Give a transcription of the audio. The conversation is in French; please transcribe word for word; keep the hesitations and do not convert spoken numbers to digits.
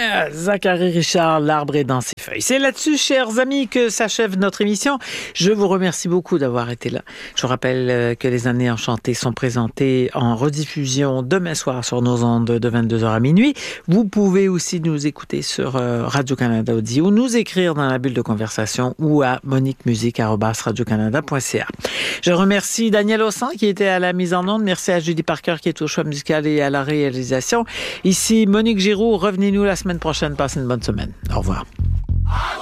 Zachary Richard, l'arbre est dans ses feuilles. C'est là-dessus, chers amis, que s'achève notre émission. Je vous remercie beaucoup d'avoir été là. Je vous rappelle que les Années enchantées sont présentées en rediffusion demain soir sur nos ondes de vingt-deux heures à minuit. Vous pouvez aussi nous écouter sur Radio-Canada Audio, nous écrire dans la bulle de conversation ou à monique musique arobase radio canada point c a. Je remercie Daniel Ossan qui était à la mise en onde. Merci à Judy Parker qui est au choix musical et à la réalisation. Ici Monique Giroux. Revenez-nous la semaine prochaine. Passez une bonne semaine. Au revoir.